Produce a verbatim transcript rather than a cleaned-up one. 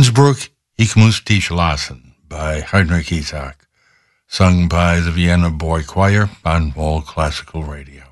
Innsbruck, Ich muss dich lassen by Heinrich Isaac, sung by the Vienna Boy Choir on Wall Classical Radio.